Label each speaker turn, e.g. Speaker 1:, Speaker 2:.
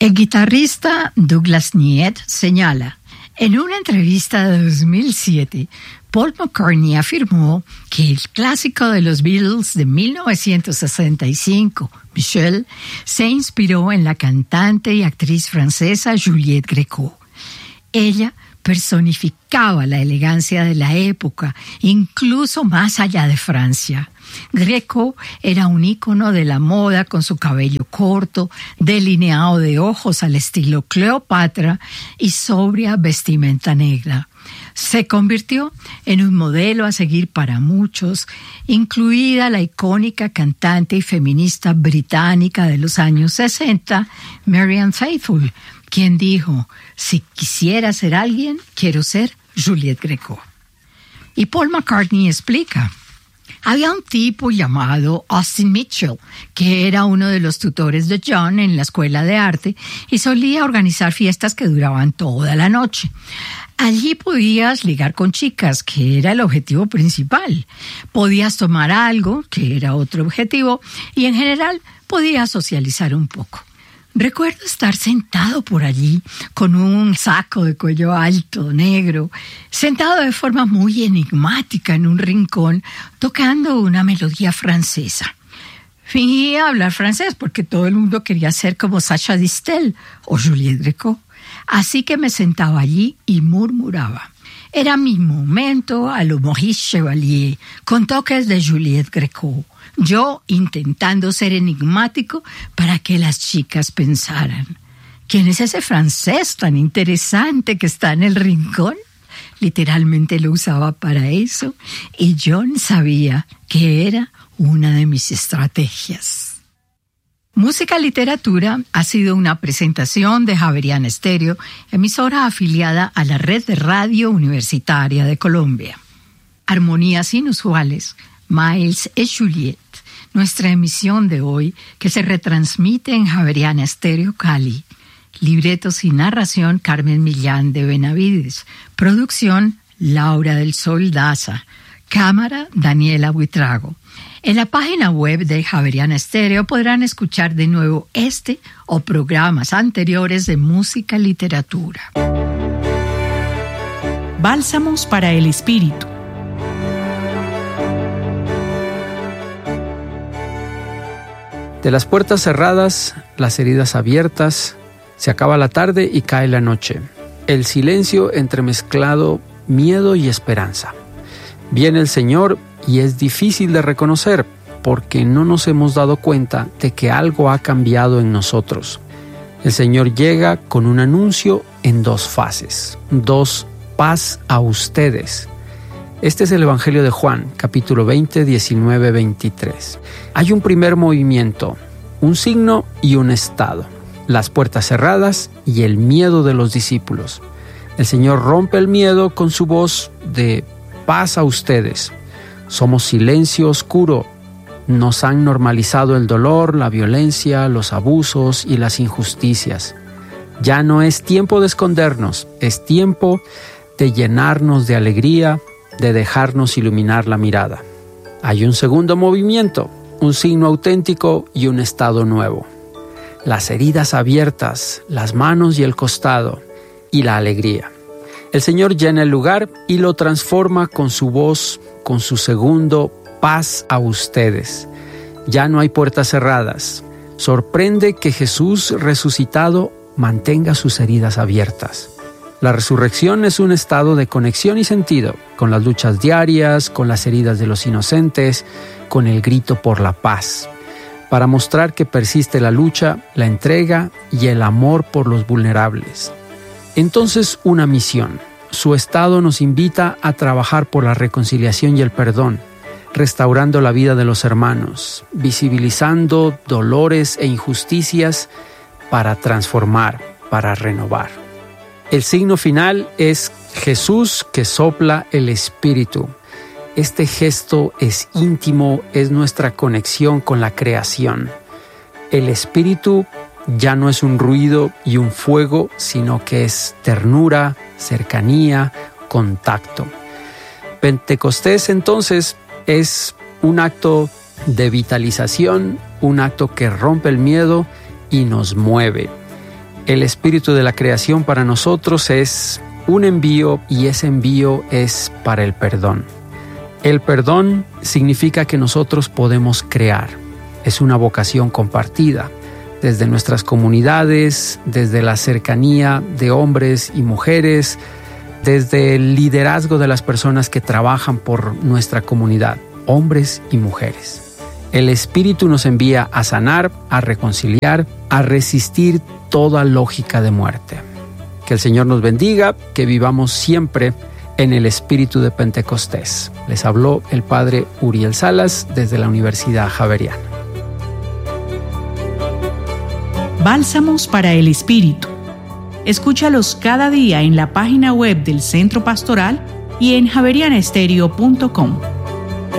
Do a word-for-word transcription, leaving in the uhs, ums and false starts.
Speaker 1: El guitarrista Douglas Niet señala: en una entrevista de dos mil siete, Paul McCartney afirmó que el clásico de los Beatles de mil novecientos sesenta y cinco, Michelle, se inspiró en la cantante y actriz francesa Juliette Gréco. Ella personificaba la elegancia de la época, incluso más allá de Francia. Gréco era un ícono de la moda con su cabello corto, delineado de ojos al estilo Cleopatra y sobria vestimenta negra. Se convirtió en un modelo a seguir para muchos, incluida la icónica cantante y feminista británica de los años sesenta, Marianne Faithfull, quien dijo: si quisiera ser alguien, quiero ser Juliette Gréco. Y Paul McCartney explica: había un tipo llamado Austin Mitchell, que era uno de los tutores de John en la escuela de arte y solía organizar fiestas que duraban toda la noche. Allí podías ligar con chicas, que era el objetivo principal. Podías tomar algo, que era otro objetivo, y en general podías socializar un poco. Recuerdo estar sentado por allí con un saco de cuello alto, negro, sentado de forma muy enigmática en un rincón, tocando una melodía francesa. Fingía hablar francés porque todo el mundo quería ser como Sacha Distel o Juliette Gréco. Así que me sentaba allí y murmuraba. Era mi momento a lo Maurice Chevalier, con toques de Juliette Gréco. Yo intentando ser enigmático para que las chicas pensaran: ¿quién es ese francés tan interesante que está en el rincón? Literalmente lo usaba para eso, y John sabía que era una de mis estrategias. Música Literatura ha sido una presentación de Javeriana Estéreo, emisora afiliada a la Red de Radio Universitaria de Colombia. Armonías inusuales, Miles et Juliette, nuestra emisión de hoy, que se retransmite en Javeriana Estéreo Cali. Libretos y narración, Carmen Millán de Benavides. Producción, Laura del Sol Daza. Cámara, Daniela Buitrago. En la página web de Javeriana Estéreo podrán escuchar de nuevo este o programas anteriores de Música Literatura.
Speaker 2: Bálsamos para el espíritu.
Speaker 3: De las puertas cerradas, las heridas abiertas, se acaba la tarde y cae la noche. El silencio entremezclado, miedo y esperanza. Viene el Señor y es difícil de reconocer porque no nos hemos dado cuenta de que algo ha cambiado en nosotros. El Señor llega con un anuncio en dos fases. Dos, paz a ustedes. Este es el Evangelio de Juan, capítulo veinte, diecinueve, veintitrés. Hay un primer movimiento, un signo y un estado. Las puertas cerradas y el miedo de los discípulos. El Señor rompe el miedo con su voz de paz a ustedes. Somos silencio oscuro. Nos han normalizado el dolor, la violencia, los abusos y las injusticias. Ya no es tiempo de escondernos, es tiempo de llenarnos de alegría, de dejarnos iluminar la mirada. Hay un segundo movimiento, un signo auténtico y un estado nuevo. Las heridas abiertas, las manos y el costado, y la alegría. El Señor llena el lugar y lo transforma con su voz, con su segundo, paz a ustedes. Ya no hay puertas cerradas. Sorprende que Jesús resucitado mantenga sus heridas abiertas. La resurrección es un estado de conexión y sentido, con las luchas diarias, con las heridas de los inocentes, con el grito por la paz, para mostrar que persiste la lucha, la entrega y el amor por los vulnerables. Entonces, una misión. Su estado nos invita a trabajar por la reconciliación y el perdón, restaurando la vida de los hermanos, visibilizando dolores e injusticias para transformar, para renovar. El signo final es Jesús que sopla el Espíritu. Este gesto es íntimo, es nuestra conexión con la creación. El Espíritu ya no es un ruido y un fuego, sino que es ternura, cercanía, contacto. Pentecostés entonces es un acto de vitalización, un acto que rompe el miedo y nos mueve. El espíritu de la creación para nosotros es un envío y ese envío es para el perdón. El perdón significa que nosotros podemos crear. Es una vocación compartida desde nuestras comunidades, desde la cercanía de hombres y mujeres, desde el liderazgo de las personas que trabajan por nuestra comunidad, hombres y mujeres. El Espíritu nos envía a sanar, a reconciliar, a resistir toda lógica de muerte. Que el Señor nos bendiga, que vivamos siempre en el espíritu de Pentecostés. Les habló el Padre Uriel Salas desde la Universidad Javeriana.
Speaker 2: Bálsamos para el Espíritu. Escúchalos cada día en la página web del Centro Pastoral y en javeriana estéreo punto com.